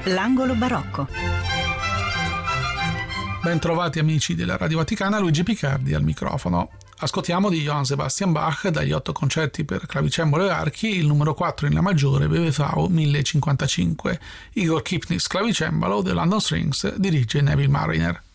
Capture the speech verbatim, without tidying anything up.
L'angolo barocco. Bentrovati amici della Radio Vaticana, Luigi Picardi al microfono. Ascoltiamo di Johann Sebastian Bach, dagli otto concerti per clavicembalo e archi, il numero quattro in La maggiore, B W V mille cinquantacinque. Igor Kipnis, clavicembalo, The London Strings, dirige Neville Marriner.